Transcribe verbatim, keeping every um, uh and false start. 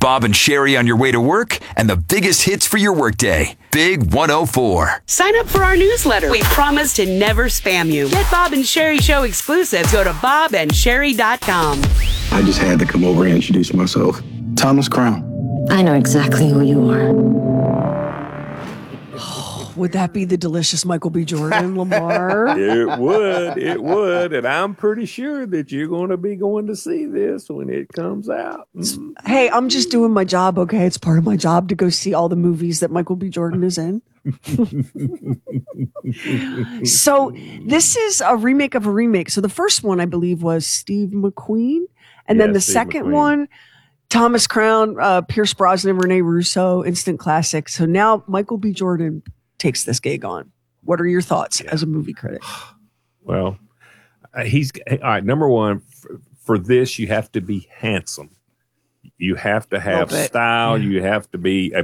Bob and Sherry on your way to work and the biggest hits for your workday. Big one oh four. Sign up for our newsletter. We promise to never spam you. Get Bob and Sherry Show exclusives. Go to bob and sherry dot com. I just had to come over and introduce myself. Thomas Crown. I know exactly who you are. Would that be the delicious Michael B. Jordan, Lamar? It would. It would. And I'm pretty sure that you're going to be going to see this when it comes out. Mm. Hey, I'm just doing my job, okay? It's part of my job to go see all the movies that Michael B. Jordan is in. So this is a remake of a remake. So the first one, I believe, was Steve McQueen. And Yeah, then the Steve second McQueen. one, Thomas Crown, uh, Pierce Brosnan, Rene Russo, instant classic. So now Michael B. Jordan takes this gig on. What are your thoughts Yeah. as a movie critic? Well, uh, he's all right. Number one, for, for this, you have to be handsome. You have to have bit. style. You have to be a